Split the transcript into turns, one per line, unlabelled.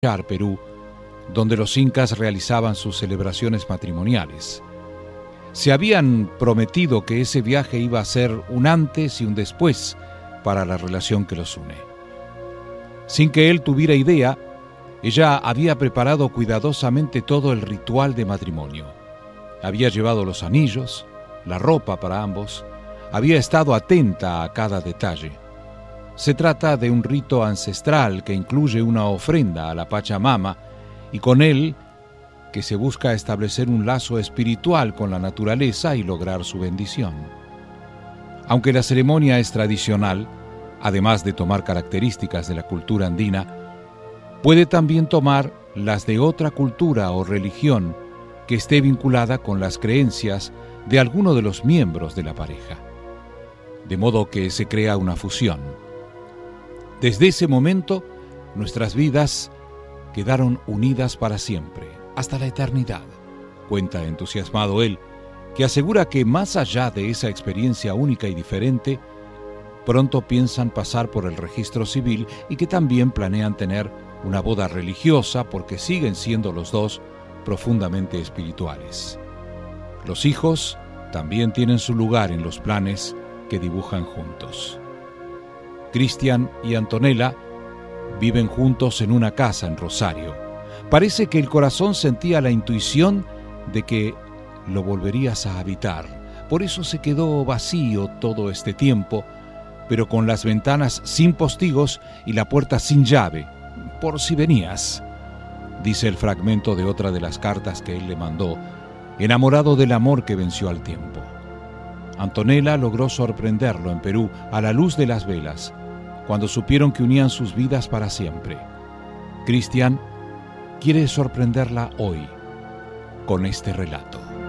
Perú, donde los incas realizaban sus celebraciones matrimoniales. Se habían prometido que ese viaje iba a ser un antes y un después para la relación que los une. Sin que él tuviera idea, ella había preparado cuidadosamente todo el ritual de matrimonio. Había llevado los anillos, la ropa para ambos, había estado atenta a cada detalle. Se trata de un rito ancestral que incluye una ofrenda a la Pachamama y con él que se busca establecer un lazo espiritual con la naturaleza y lograr su bendición. Aunque la ceremonia es tradicional, además de tomar características de la cultura andina, puede también tomar las de otra cultura o religión que esté vinculada con las creencias de alguno de los miembros de la pareja, de modo que se crea una fusión. Desde ese momento, nuestras vidas quedaron unidas para siempre, hasta la eternidad, cuenta entusiasmado él, que asegura que más allá de esa experiencia única y diferente, pronto piensan pasar por el registro civil y que también planean tener una boda religiosa porque siguen siendo los dos profundamente espirituales. Los hijos también tienen su lugar en los planes que dibujan juntos. Cristian y Antonella viven juntos en una casa en Rosario. Parece que el corazón sentía la intuición de que lo volverías a habitar. Por eso se quedó vacío todo este tiempo, pero con las ventanas sin postigos y la puerta sin llave, por si venías, dice el fragmento de otra de las cartas que él le mandó, enamorado del amor que venció al tiempo. Antonella logró sorprenderlo en Perú a la luz de las velas, cuando supieron que unían sus vidas para siempre. Cristian quiere sorprenderla hoy con este relato.